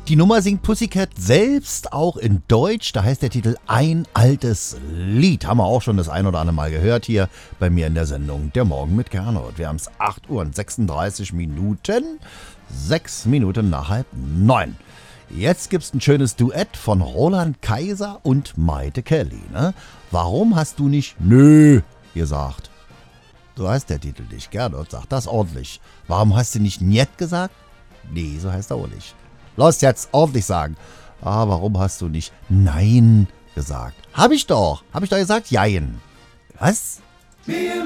Die Nummer singt Pussycat selbst auch in Deutsch. Da heißt der Titel Ein altes Lied. Haben wir auch schon das ein oder andere Mal gehört hier bei mir in der Sendung Der Morgen mit Gernot. Wir haben es 8 Uhr und 36 Minuten. 6 Minuten nach 8:30. Jetzt gibt's ein schönes Duett von Roland Kaiser und Maite Kelly. Ne? Warum hast du nicht Nö gesagt? So heißt der Titel nicht. Gernot sagt das ordentlich. Warum hast du nicht Njet gesagt? Nee, so heißt er auch nicht. Los jetzt ordentlich sagen. Warum hast du nicht Nein gesagt? Hab ich doch gesagt, Jein. Was?